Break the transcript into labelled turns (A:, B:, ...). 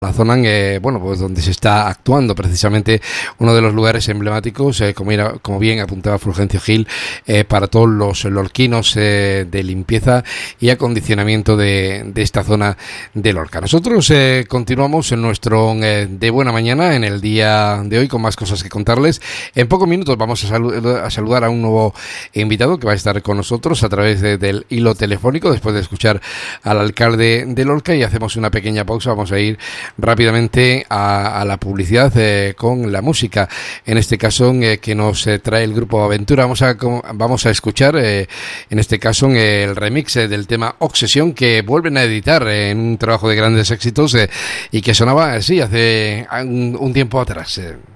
A: La zona bueno, pues donde se está actuando precisamente uno de los lugares emblemáticos, como bien apuntaba Fulgencio Gil, para todos los lorquinos de limpieza y acondicionamiento de esta zona de Lorca. Nosotros continuamos en nuestro de buena mañana en el día de hoy con más cosas que contarles. En pocos minutos vamos a saludar a un nuevo invitado que va a estar con nosotros a través del hilo telefónico después de escuchar al alcalde de Lorca, y hacemos una pequeña pausa. Vamos a ir rápidamente a la publicidad con la música, en este caso que nos trae el grupo Aventura. Vamos a escuchar en este caso el remix del tema Obsesión, que vuelven a editar en un trabajo de grandes éxitos y que sonaba así hace un tiempo atrás.